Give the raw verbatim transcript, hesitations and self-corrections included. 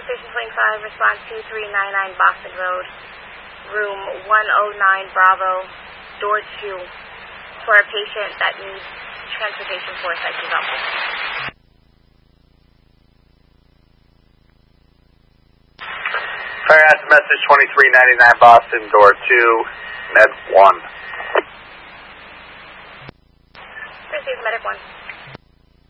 Station twenty-five, response two three nine nine Boston Road, room one oh nine Bravo, door two, for a patient that needs transportation for a psychic office. Fire acid message twenty-three ninety-nine Boston, door two, med one. Received medic one.